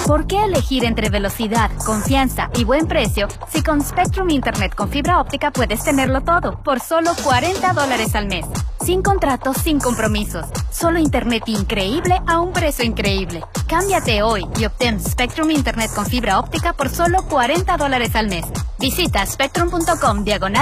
¿Por qué elegir entre velocidad, confianza y buen precio si con Spectrum Internet con fibra óptica puedes tenerlo todo por solo $40 al mes? Sin contratos, sin compromisos. Solo internet increíble a un precio increíble. Cámbiate hoy y obtén Spectrum Internet con fibra óptica por solo $40 al mes. Visita spectrum.com/.